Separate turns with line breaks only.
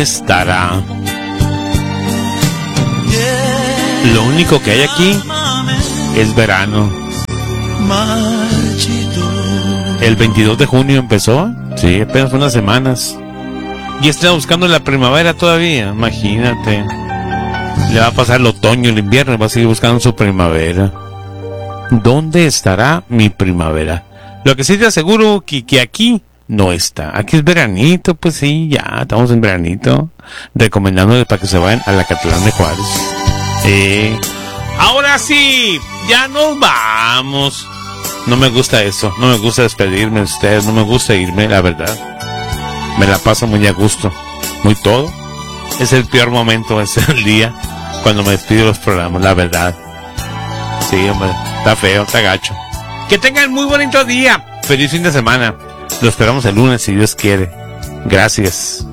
estará. Lo único que hay aquí es verano. El 22 de junio empezó. Sí, apenas unas semanas. Y está buscando la primavera todavía. Imagínate. Le va a pasar el otoño, el invierno, va a seguir buscando su primavera. ¿Dónde estará mi primavera? Lo que sí te aseguro que aquí no está. Aquí es veranito, pues sí, ya estamos en veranito. Recomendándoles para que se vayan a la Catalán de Juárez. Ahora sí, ya nos vamos. No me gusta eso, no me gusta despedirme de ustedes, no me gusta irme, la verdad. Me la paso muy a gusto, muy todo. Es el peor momento, es el día cuando me despido de los programas, la verdad. Sí, hombre, está feo, está gacho. Que tengan muy bonito día, feliz fin de semana. Lo esperamos el lunes si Dios quiere. Gracias.